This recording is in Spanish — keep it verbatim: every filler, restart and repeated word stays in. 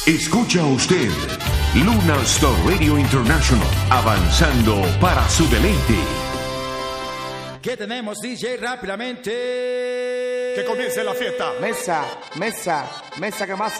Escucha usted Lunar Star Radio International, avanzando para su deleite. ¿Qué tenemos, D J? Rápidamente. Que comience la fiesta. Mesa, mesa, mesa que más